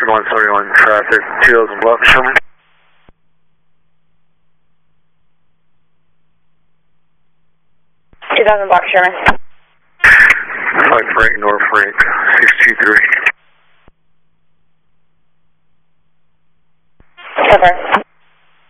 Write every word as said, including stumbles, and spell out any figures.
one seventy-one traffic, two thousand block, show me. two thousand block, Sherman. five Frank, North Frank, six two three. Over.